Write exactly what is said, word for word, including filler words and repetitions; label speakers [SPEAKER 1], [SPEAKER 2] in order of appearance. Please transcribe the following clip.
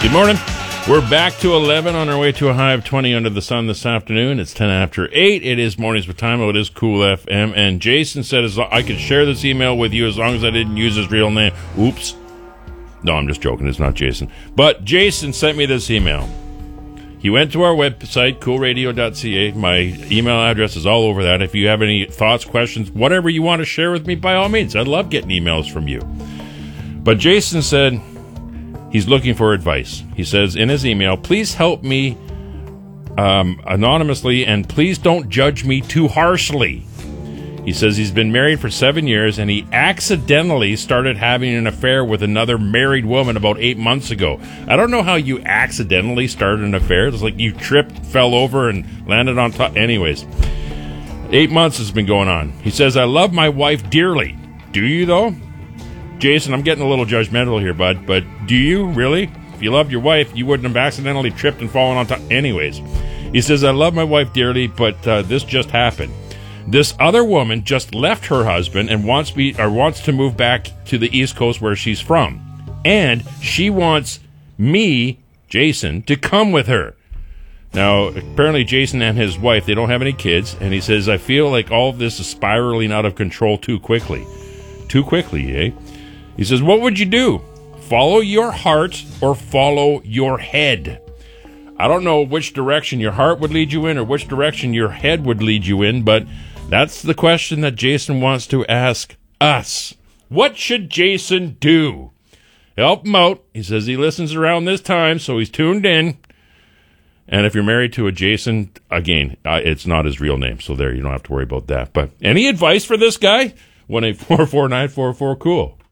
[SPEAKER 1] Good morning. We're back to eleven on our way to a high of twenty under the sun this afternoon. It's ten after eight. It is Mornings with Time. It is Cool F M. And Jason said as lo- I could share this email with you as long as I didn't use his real name. Oops. No, I'm just joking. It's not Jason. But Jason sent me this email. He went to our website, cool radio dot c a. My email address is all over that. If you have any thoughts, questions, whatever you want to share with me, by all means. I'd love getting emails from you. But Jason said he's looking for advice. He says in his email, please help me um, anonymously and please don't judge me too harshly. He says he's been married for seven years and he accidentally started having an affair with another married woman about eight months ago. I don't know how you accidentally started an affair. It's like you tripped, fell over, and landed on top. Anyways, eight months has been going on. He says, I love my wife dearly. Do you, though? Jason, I'm getting a little judgmental here, bud, but do you really? If you loved your wife, you wouldn't have accidentally tripped and fallen on top. Anyways, he says, I love my wife dearly, but uh, this just happened. This other woman just left her husband and wants me or wants to move back to the East Coast where she's from. And she wants me, Jason, to come with her. Now, apparently Jason and his wife, they don't have any kids. And he says, I feel like all of this is spiraling out of control too quickly. Too quickly, eh? He says, what would you do? Follow your heart or follow your head? I don't know which direction your heart would lead you in or which direction your head would lead you in, but that's the question that Jason wants to ask us. What should Jason do? Help him out. He says he listens around this time, so he's tuned in. And if you're married to a Jason, again, uh, it's not his real name, so there, you don't have to worry about that. But any advice for this guy? one eight four four nine four four cool.